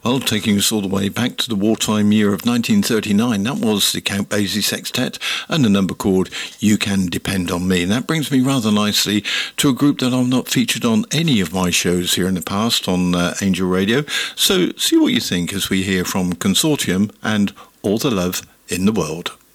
Well, taking us all the way back to the wartime year of 1939, that was the Count Basie Sextet and a number called You Can Depend on Me. And that brings me rather nicely to a group that I've not featured on any of my shows here in the past on Angel Radio. So see what you think as we hear from Consortium and All the Love in the World.